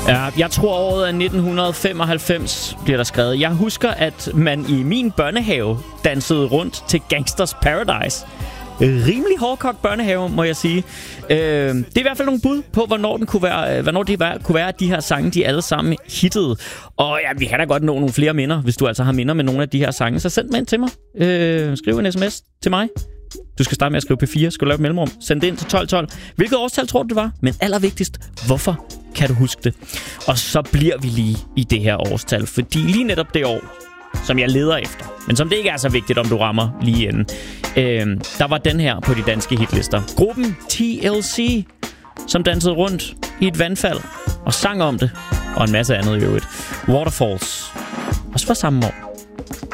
Ja, jeg tror året er 1995, bliver der skrevet. Jeg husker, at man i min børnehave dansede rundt til Gangsters Paradise. Rimelig hårdkogt børnehave, må jeg sige. Det er i hvert fald nogle bud på, hvornår det kunne være, at de her sange, de alle sammen hittede. Og ja, vi kan da godt nå nogle flere minder, hvis du altså har minder med nogle af de her sange. Så send dem ind til mig. Skriv en sms til mig. Du skal starte med at skrive P4, skal du lave et mellemrum. Send det ind til 1212. Hvilket årstal tror du, det var? Men allervigtigst, hvorfor kan du huske det? Og så bliver vi lige i det her årstal, fordi lige netop det år, som jeg leder efter, men som det ikke er så vigtigt, om du rammer lige inden, der var den her på de danske hitlister. Gruppen TLC, som dansede rundt i et vandfald og sang om det, og en masse andet i øvrigt. Waterfalls. Også fra samme år.